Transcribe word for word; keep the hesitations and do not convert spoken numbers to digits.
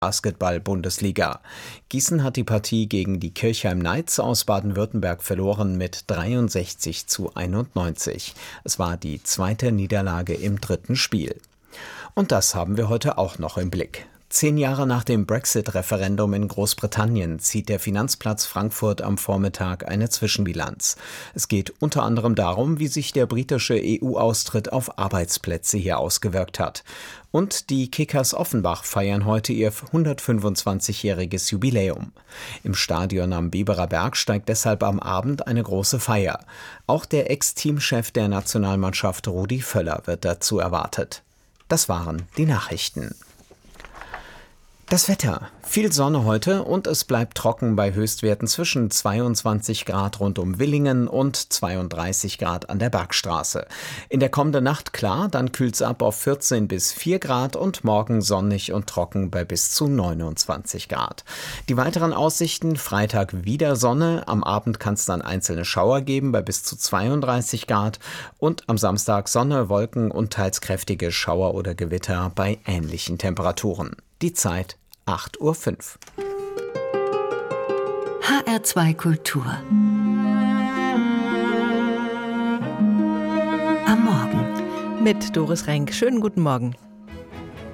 Basketball-Bundesliga. Gießen hat die Partie gegen die Kirchheim Knights aus Baden-Württemberg verloren mit dreiundsechzig zu einundneunzig. Es war die zweite Niederlage im dritten Spiel. Und das haben wir heute auch noch im Blick. Zehn Jahre nach dem Brexit-Referendum in Großbritannien zieht der Finanzplatz Frankfurt am Vormittag eine Zwischenbilanz. Es geht unter anderem darum, wie sich der britische E U-Austritt auf Arbeitsplätze hier ausgewirkt hat. Und die Kickers Offenbach feiern heute ihr hundertfünfundzwanzigjähriges Jubiläum. Im Stadion am Biberer Berg steigt deshalb am Abend eine große Feier. Auch der Ex-Teamchef der Nationalmannschaft Rudi Völler wird dazu erwartet. Das waren die Nachrichten. Das Wetter. Viel Sonne heute und es bleibt trocken bei Höchstwerten zwischen zweiundzwanzig Grad rund um Villingen und zweiunddreißig Grad an der Bergstraße. In der kommenden Nacht klar, dann kühlt es ab auf vierzehn bis vier Grad und morgen sonnig und trocken bei bis zu neunundzwanzig Grad. Die weiteren Aussichten: Freitag wieder Sonne, am Abend kann es dann einzelne Schauer geben bei bis zu zweiunddreißig Grad und am Samstag Sonne, Wolken und teils kräftige Schauer oder Gewitter bei ähnlichen Temperaturen. Die Zeit acht Uhr fünf. H R zwei Kultur. Am Morgen. Mit Doris Renk. Schönen guten Morgen.